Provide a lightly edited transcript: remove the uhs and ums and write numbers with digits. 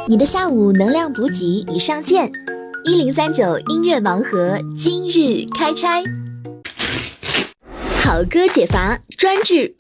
你的下午能量补给已上线，1039音乐盲盒今日开拆，好歌解乏，专治